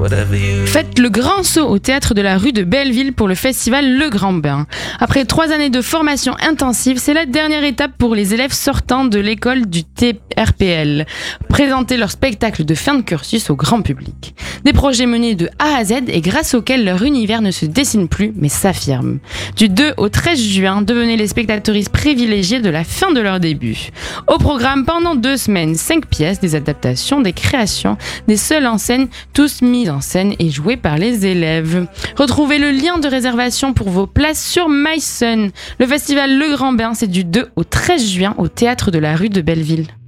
Faites le grand saut au théâtre de la rue de Belleville pour le festival Le Grand Bain. Après 3 années de formation intensive, c'est la dernière étape pour les élèves sortant de l'école du TRPL. Présenter leur spectacle de fin de cursus au grand public. Des projets menés de A à Z et grâce auxquels leur univers ne se dessine plus mais s'affirme. Du 2 au 13 juin, devenez les spectatrices privilégiées de la fin de leur début. Au programme pendant 2 semaines, 5 pièces, des adaptations, des créations, des seuls en scène, tous mis en scène et joués par les élèves. Retrouvez le lien de réservation pour vos places sur MySun. Le festival Le Grand Bain, c'est du 2 au 13 juin au théâtre de la rue de Belleville.